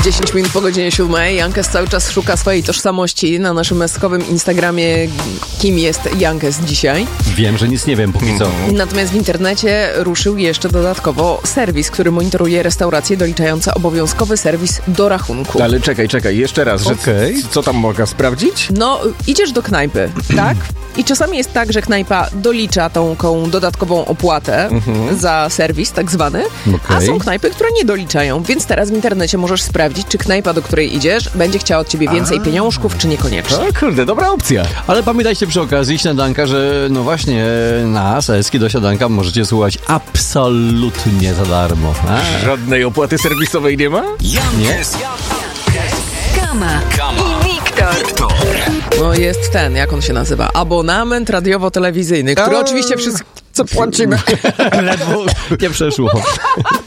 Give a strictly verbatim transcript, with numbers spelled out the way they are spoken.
dziesięć minut po godzinie siódmej. Jankes cały czas szuka swojej tożsamości na naszym meskowym Instagramie. Kim jest Jankes dzisiaj? Wiem, że nic nie wiem póki co. Natomiast w internecie ruszył jeszcze dodatkowo serwis, który monitoruje restauracje doliczające obowiązkowy serwis do rachunku. Ale czekaj, czekaj, jeszcze raz, że Okej. c- co tam mogę sprawdzić? No, idziesz do knajpy, tak? I czasami jest tak, że knajpa dolicza tą, tą dodatkową opłatę za serwis tak zwany, a Okej. są knajpy, które nie doliczają, więc teraz w internecie możesz sprawdzić, czy knajpa, do której idziesz, będzie chciała od ciebie więcej pieniążków, czy niekoniecznie. O kurde, dobra opcja. Ale pamiętajcie przy okazji śniadanka, że no właśnie nas, Eski do śniadanka możecie słuchać absolutnie za darmo. A? Żadnej opłaty serwisowej nie ma? Jankes, Kama i Wiktor. No jest ten, jak on się nazywa? Abonament radiowo-telewizyjny, który A. oczywiście wszyscy co płacimy. Ledwo nie przeszło.